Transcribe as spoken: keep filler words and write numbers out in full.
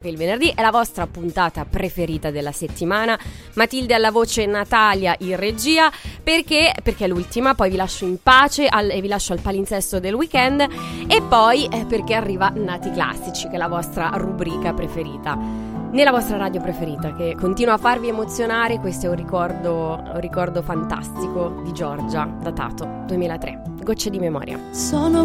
Il venerdì è la vostra puntata preferita della settimana. Matilde alla voce, Natalia in regia. Perché? Perché è l'ultima, poi vi lascio in pace al, e vi lascio al palinsesto del weekend. E poi eh, perché arriva Nati Classici, che è la vostra rubrica preferita nella vostra radio preferita, che continua a farvi emozionare. Questo è un ricordo, un ricordo fantastico di Giorgia, datato duemilatré. Gocce di memoria. Sono